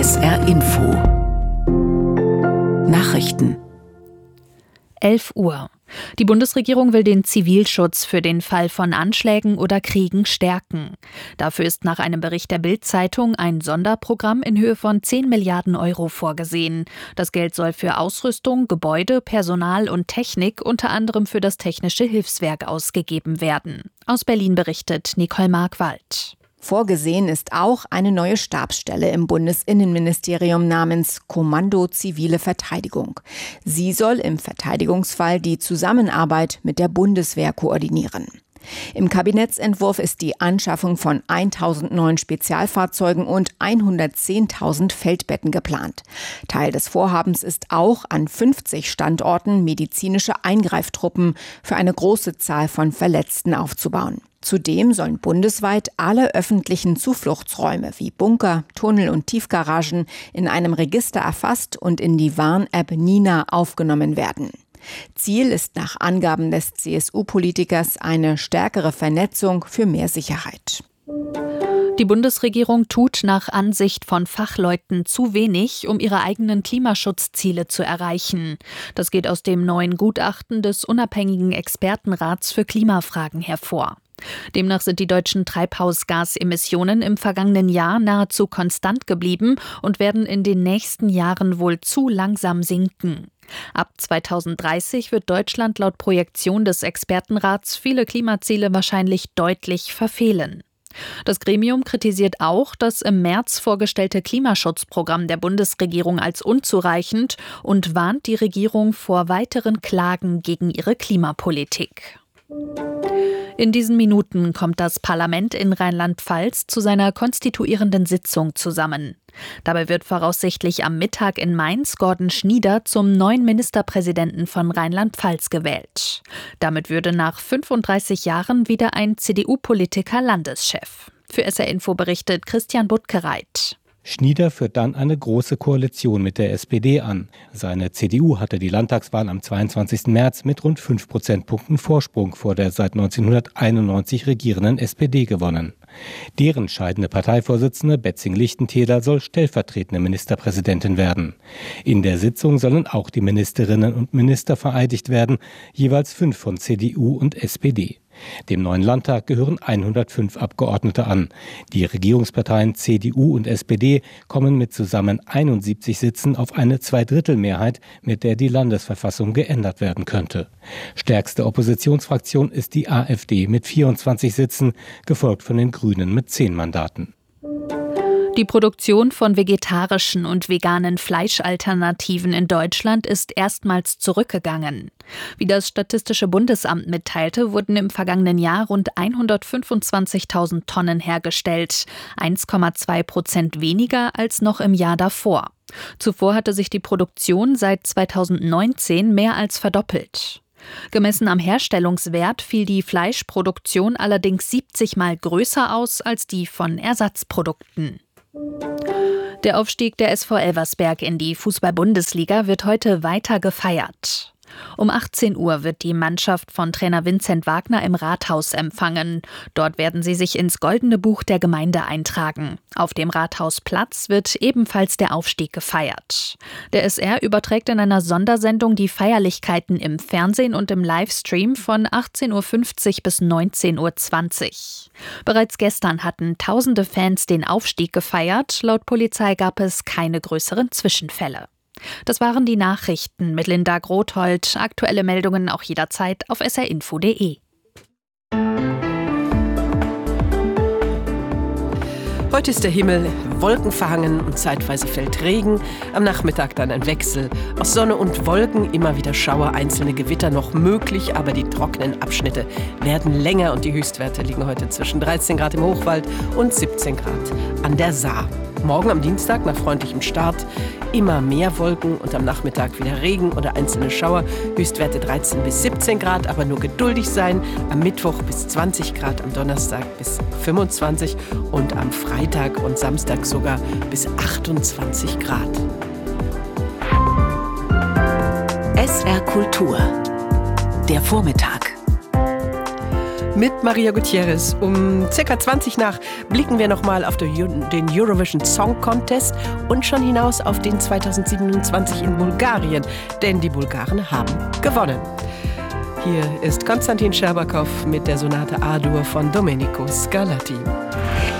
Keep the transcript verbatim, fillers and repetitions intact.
S R Info Nachrichten. elf Uhr. Die Bundesregierung will den Zivilschutz für den Fall von Anschlägen oder Kriegen stärken. Dafür ist nach einem Bericht der Bild-Zeitung ein Sonderprogramm in Höhe von zehn Milliarden Euro vorgesehen. Das Geld soll für Ausrüstung, Gebäude, Personal und Technik, unter anderem für das Technische Hilfswerk, ausgegeben werden. Aus Berlin berichtet Nicole Markwald. Vorgesehen ist auch eine neue Stabsstelle im Bundesinnenministerium namens Kommando Zivile Verteidigung. Sie soll im Verteidigungsfall die Zusammenarbeit mit der Bundeswehr koordinieren. Im Kabinettsentwurf ist die Anschaffung von tausend neuen Spezialfahrzeugen und hundertzehntausend Feldbetten geplant. Teil des Vorhabens ist auch, an fünfzig Standorten medizinische Eingreiftruppen für eine große Zahl von Verletzten aufzubauen. Zudem sollen bundesweit alle öffentlichen Zufluchtsräume wie Bunker, Tunnel und Tiefgaragen in einem Register erfasst und in die Warn-App Nina aufgenommen werden. Ziel ist nach Angaben des C S U-Politikers eine stärkere Vernetzung für mehr Sicherheit. Die Bundesregierung tut nach Ansicht von Fachleuten zu wenig, um ihre eigenen Klimaschutzziele zu erreichen. Das geht aus dem neuen Gutachten des unabhängigen Expertenrats für Klimafragen hervor. Demnach sind die deutschen Treibhausgasemissionen im vergangenen Jahr nahezu konstant geblieben und werden in den nächsten Jahren wohl zu langsam sinken. Ab zweitausenddreißig wird Deutschland laut Projektion des Expertenrats viele Klimaziele wahrscheinlich deutlich verfehlen. Das Gremium kritisiert auch das im März vorgestellte Klimaschutzprogramm der Bundesregierung als unzureichend und warnt die Regierung vor weiteren Klagen gegen ihre Klimapolitik. In diesen Minuten kommt das Parlament in Rheinland-Pfalz zu seiner konstituierenden Sitzung zusammen. Dabei wird voraussichtlich am Mittag in Mainz Gordon Schnieder zum neuen Ministerpräsidenten von Rheinland-Pfalz gewählt. Damit würde nach fünfunddreißig Jahren wieder ein C D U-Politiker Landeschef. Für S R Info berichtet Christian Buttgereit. Schnieder führt dann eine große Koalition mit der S P D an. Seine C D U hatte die Landtagswahl am zweiundzwanzigsten März mit rund fünf Prozentpunkten Vorsprung vor der seit neunzehnhunderteinundneunzig regierenden S P D gewonnen. Deren scheidende Parteivorsitzende Betzing-Lichtentäler soll stellvertretende Ministerpräsidentin werden. In der Sitzung sollen auch die Ministerinnen und Minister vereidigt werden, jeweils fünf von C D U und S P D. Dem neuen Landtag gehören hundertfünf Abgeordnete an. Die Regierungsparteien C D U und S P D kommen mit zusammen einundsiebzig Sitzen auf eine Zweidrittelmehrheit, mit der die Landesverfassung geändert werden könnte. Stärkste Oppositionsfraktion ist die AfD mit vierundzwanzig Sitzen, gefolgt von den Grünen mit zehn Mandaten. Die Produktion von vegetarischen und veganen Fleischalternativen in Deutschland ist erstmals zurückgegangen. Wie das Statistische Bundesamt mitteilte, wurden im vergangenen Jahr rund hundertfünfundzwanzigtausend Tonnen hergestellt, eins Komma zwei Prozent weniger als noch im Jahr davor. Zuvor hatte sich die Produktion seit zweitausendneunzehn mehr als verdoppelt. Gemessen am Herstellungswert fiel die Fleischproduktion allerdings siebzig Mal größer aus als die von Ersatzprodukten. Der Aufstieg der S V Elversberg in die Fußball-Bundesliga wird heute weiter gefeiert. Um achtzehn Uhr wird die Mannschaft von Trainer Vincent Wagner im Rathaus empfangen. Dort werden sie sich ins Goldene Buch der Gemeinde eintragen. Auf dem Rathausplatz wird ebenfalls der Aufstieg gefeiert. Der S R überträgt in einer Sondersendung die Feierlichkeiten im Fernsehen und im Livestream von achtzehn Uhr fünfzig bis neunzehn Uhr zwanzig. Bereits gestern hatten tausende Fans den Aufstieg gefeiert. Laut Polizei gab es keine größeren Zwischenfälle. Das waren die Nachrichten mit Linda Grothold. Aktuelle Meldungen auch jederzeit auf s r info punkt d e. Heute ist der Himmel wolkenverhangen und zeitweise fällt Regen. Am Nachmittag dann ein Wechsel aus Sonne und Wolken, immer wieder Schauer, einzelne Gewitter noch möglich, aber die trockenen Abschnitte werden länger und die Höchstwerte liegen heute zwischen dreizehn Grad im Hochwald und siebzehn Grad an der Saar. Morgen am Dienstag nach freundlichem Start immer mehr Wolken und am Nachmittag wieder Regen oder einzelne Schauer. Höchstwerte dreizehn bis siebzehn Grad, aber nur geduldig sein. Am Mittwoch bis zwanzig Grad, am Donnerstag bis fünfundzwanzig und am Freitag und Samstag sogar bis achtundzwanzig Grad. S R Kultur. Der Vormittag. mit Maria Gutierrez. Um circa zwanzig nach blicken wir nochmal auf den Eurovision Song Contest und schon hinaus auf den zweitausendsiebenundzwanzig in Bulgarien, denn die Bulgaren haben gewonnen. Hier ist Konstantin Scherbakow mit der Sonate A-Dur von Domenico Scarlatti.